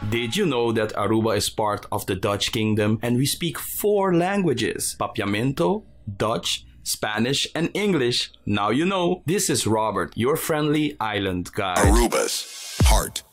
Did you know that Aruba is part of the Dutch Kingdom and we speak 4 languages? Papiamento, Dutch, Spanish, and English. Now you know. This is Robert, your friendly island guide. Aruba's heart